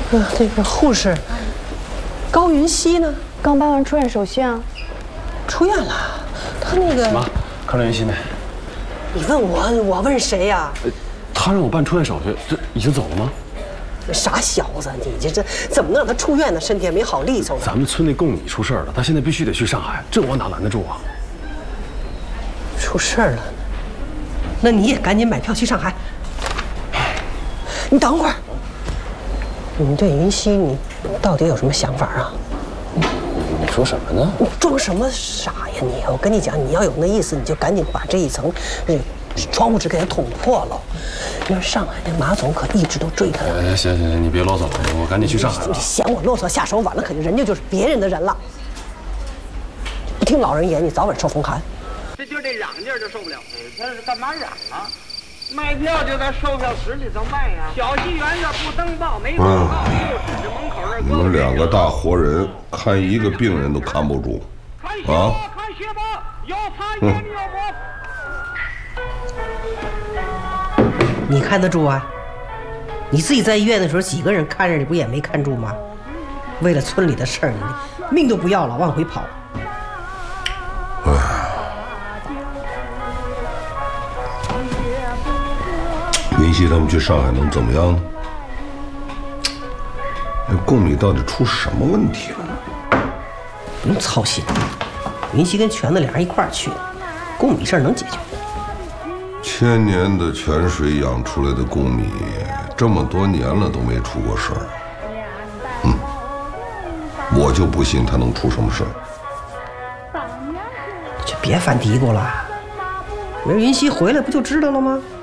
那个护士高云溪呢？ 刚办完出院手续啊。 出院了？他那个妈，看到云溪没？ 你问我问谁呀？ 他让我办出院手续，这已经走了吗？ 傻小子，你这怎么能让他出院呢？身体也没好利索呢。 咱们村那贡米出事了，他现在必须得去上海，这我哪拦得住啊？ 出事了，那你也赶紧买票去上海。你等会儿，你对云溪你到底有什么想法啊？ 你说什么呢？ 你装什么傻呀你！我跟你讲，你要有那意思，你就赶紧把这一层窗户纸给它捅破了。那上海那马总可一直都追他呢。 行，你别啰嗦了，我赶紧去上海了。 你嫌我啰嗦，下手晚了，可就人家就是别人的人了。不听老人言，你早晚受风寒。 这就这嚷劲儿就受不了。他是干嘛嚷啊？卖票就在售票室里头卖呀。小戏园子不登报没广告，就指着门口这。 你们两个大活人看一个病人都看不住，啊？ 看血包，有擦眼有膜。 你看得住啊？你自己在医院的时候，几个人看着你不也没看住吗？为了村里的事儿，你命都不要了，往回跑。 云溪他们去上海能怎么样呢？那贡米到底出什么问题了呢？ 不用操心，云溪跟全子俩人一块儿去的，贡米事儿能解决。 千年的泉水养出来的贡米，这么多年了都没出过事儿。我就不信他能出什么事儿。 就别犯嘀咕了，明儿云溪回来不就知道了吗？